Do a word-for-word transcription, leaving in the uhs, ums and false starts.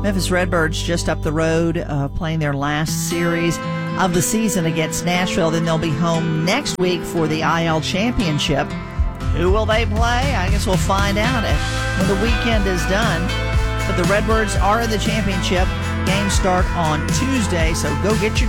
Memphis Redbirds just up the road, uh, playing their last series of the season against Nashville. Then they'll be home next week for the I L Championship. Who will they play? I guess we'll find out when the weekend is done. But the Redbirds are in the championship. Games start on Tuesday, so go get your